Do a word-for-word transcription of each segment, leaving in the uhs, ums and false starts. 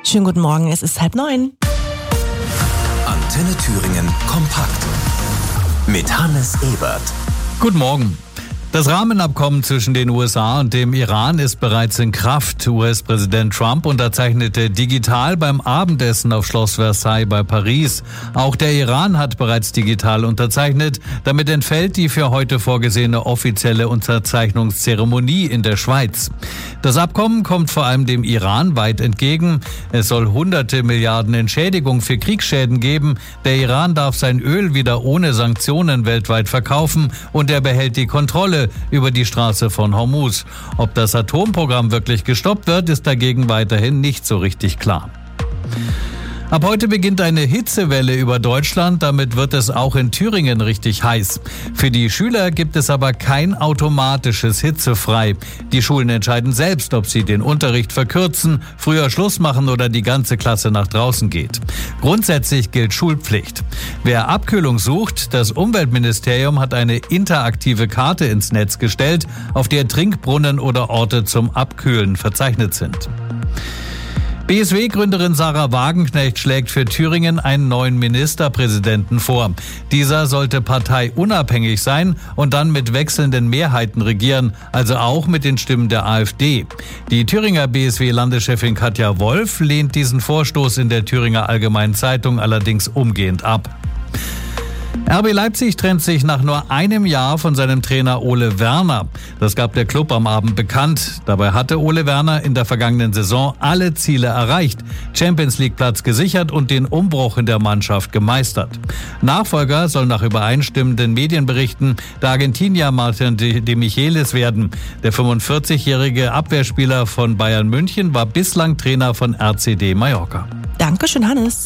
Schönen guten Morgen, es ist halb neun. Antenne Thüringen kompakt mit Hannes Ebert. Guten Morgen. Das Rahmenabkommen zwischen den U S A und dem Iran ist bereits in Kraft. U S-Präsident Trump unterzeichnete digital beim Abendessen auf Schloss Versailles bei Paris. Auch der Iran hat bereits digital unterzeichnet. Damit entfällt die für heute vorgesehene offizielle Unterzeichnungszeremonie in der Schweiz. Das Abkommen kommt vor allem dem Iran weit entgegen. Es soll hunderte Milliarden Entschädigung für Kriegsschäden geben. Der Iran darf sein Öl wieder ohne Sanktionen weltweit verkaufen und er behält die Kontrolle über die Straße von Hormuz. Ob das Atomprogramm wirklich gestoppt wird, ist dagegen weiterhin nicht so richtig klar. Ab heute beginnt eine Hitzewelle über Deutschland, damit wird es auch in Thüringen richtig heiß. Für die Schüler gibt es aber kein automatisches Hitzefrei. Die Schulen entscheiden selbst, ob sie den Unterricht verkürzen, früher Schluss machen oder die ganze Klasse nach draußen geht. Grundsätzlich gilt Schulpflicht. Wer Abkühlung sucht, das Umweltministerium hat eine interaktive Karte ins Netz gestellt, auf der Trinkbrunnen oder Orte zum Abkühlen verzeichnet sind. B S W-Gründerin Sarah Wagenknecht schlägt für Thüringen einen neuen Ministerpräsidenten vor. Dieser sollte parteiunabhängig sein und dann mit wechselnden Mehrheiten regieren, also auch mit den Stimmen der AfD. Die Thüringer B S W-Landeschefin Katja Wolf lehnt diesen Vorstoß in der Thüringer Allgemeinen Zeitung allerdings umgehend ab. R B Leipzig trennt sich nach nur einem Jahr von seinem Trainer Ole Werner. Das gab der Club am Abend bekannt. Dabei hatte Ole Werner in der vergangenen Saison alle Ziele erreicht, Champions-League-Platz gesichert und den Umbruch in der Mannschaft gemeistert. Nachfolger soll nach übereinstimmenden Medienberichten der Argentinier Martin de Michelis werden. Der fünfundvierzigjährige Abwehrspieler von Bayern München war bislang Trainer von R C D Mallorca. Dankeschön, Hannes.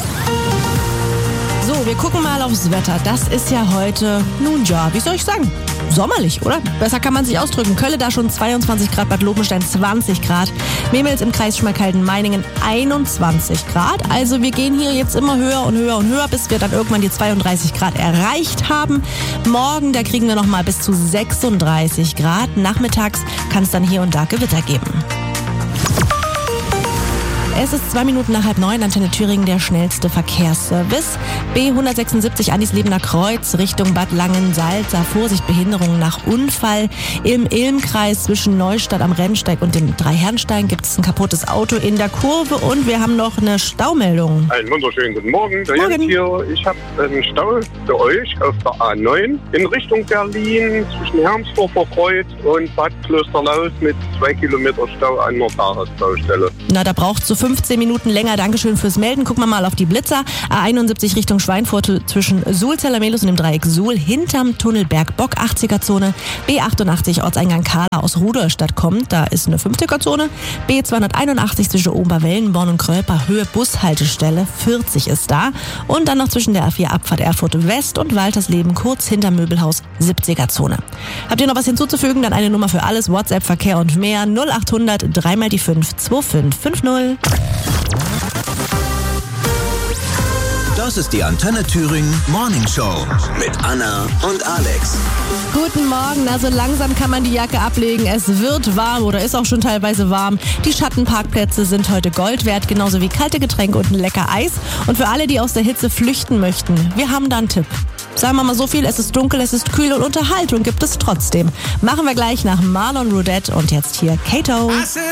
So, wir gucken mal aufs Wetter. Das ist ja heute, nun ja, wie soll ich sagen, sommerlich, oder? Besser kann man sich ausdrücken. Kölle da schon zweiundzwanzig Grad, Bad Lobenstein zwanzig Grad, Memels im Kreis Schmalkalden-Meiningen einundzwanzig Grad. Also wir gehen hier jetzt immer höher und höher und höher, bis wir dann irgendwann die zweiunddreißig Grad erreicht haben. Morgen, da kriegen wir noch mal bis zu sechsunddreißig Grad. Nachmittags kann es dann hier und da Gewitter geben. Es ist zwei Minuten nach halb neun, Antenne Thüringen, der schnellste Verkehrsservice. B hundertsechsundsiebzig Anis-Lebener Kreuz Richtung Bad Langensalza. Vorsicht, Behinderung nach Unfall. Im Ilmkreis zwischen Neustadt am Rennsteig und dem Dreiherrenstein gibt es ein kaputtes Auto in der Kurve und wir haben noch eine Staumeldung. Einen wunderschönen guten Morgen. Der Morgen. Jens hier. Ich habe einen Stau für euch auf der A neun in Richtung Berlin zwischen Hermsdorfer Kreuz und Bad Klösterlaus mit zwei Kilometer Stau an der Tagesbaustelle. Na, da braucht es so fünfzehn Minuten länger. Dankeschön fürs Melden. Gucken wir mal auf die Blitzer. A einundsiebzig Richtung Schweinfurt zwischen Suhl-Zellermelus und dem Dreieck Suhl hinterm Tunnel Bergbock achtziger-Zone. B achtundachtzig Ortseingang Kahla aus Rudolstadt kommt. Da ist eine fünfziger-Zone. B zweihunderteinundachtzig zwischen Oberwellenborn und Kröper Höhe Bushaltestelle vierzig ist da. Und dann noch zwischen der A vier Abfahrt Erfurt West und Waltersleben kurz hinter Möbelhaus siebziger-Zone. Habt ihr noch was hinzuzufügen? Dann eine Nummer für alles. WhatsApp, Verkehr und mehr. null achthundert dreimal die fünf zwei fünf fünf null. Das ist die Antenne Thüringen Morning Show mit Anna und Alex. Guten Morgen, also langsam kann man die Jacke ablegen. Es wird warm oder ist auch schon teilweise warm. Die Schattenparkplätze sind heute Gold wert, genauso wie kalte Getränke und ein lecker Eis. Und für alle, die aus der Hitze flüchten möchten, wir haben da einen Tipp. Sagen wir mal so viel, es ist dunkel, es ist kühl und Unterhaltung gibt es trotzdem. Machen wir gleich nach Marlon Roudette und jetzt hier Kato.